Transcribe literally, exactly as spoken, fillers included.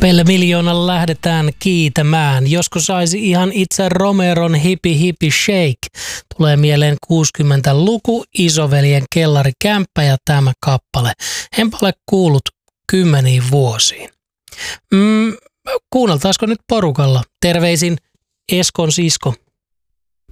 Kapeille miljoonalla lähdetään kiitämään. Joskus saisi ihan itse Romeron Hippie Hippie Shake. Tulee mieleen kuusikymmentäluku, isoveljen kellarikämppä ja tämä kappale. Enpä ole kuullut kymmeniin vuosiin. Mm, kuunneltaisiko nyt porukalla? Terveisin Eskon sisko.